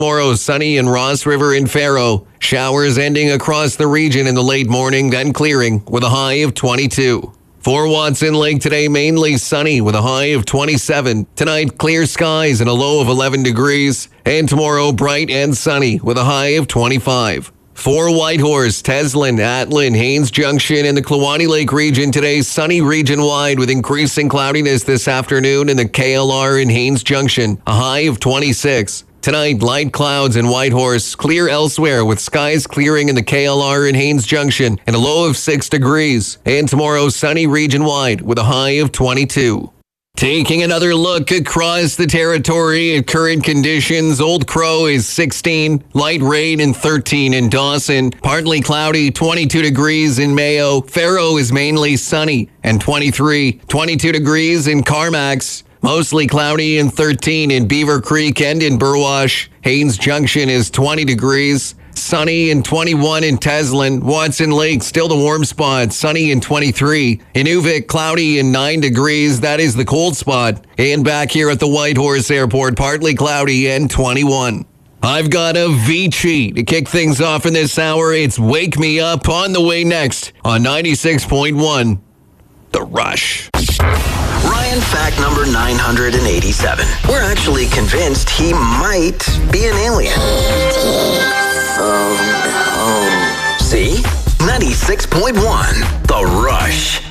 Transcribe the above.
Tomorrow, sunny in Ross River and Faro. Showers ending across the region in the late morning, then clearing with a high of 22. For Watson Lake today, mainly sunny with a high of 27. Tonight, clear skies and a low of 11 degrees. And tomorrow, bright and sunny with a high of 25. For Whitehorse, Teslin, Atlin, Haines Junction, and the Kluwani Lake region today, sunny region-wide with increasing cloudiness this afternoon in the KLR in Haines Junction, a high of 26. Tonight, light clouds in Whitehorse, clear elsewhere with skies clearing in the KLR in Haines Junction and a low of 6 degrees. And tomorrow, sunny region-wide with a high of 22. Taking another look across the territory at current conditions, Old Crow is 16, light rain and 13 in Dawson, partly cloudy, 22 degrees in Mayo. Faro is mainly sunny and 22 degrees in Carmacks. Mostly cloudy and 13 in Beaver Creek and in Burwash. Haines Junction is 20 degrees. Sunny and 21 in Teslin. Watson Lake, still the warm spot, sunny and 23. Inuvik, cloudy and 9 degrees. That is the cold spot. And back here at the Whitehorse Airport, partly cloudy and 21. I've got a Vici to kick things off in this hour. It's Wake Me Up on the way next on 96.1 The Rush. Ryan fact number 987. We're actually convinced he might be an alien. See? 96.1 The Rush.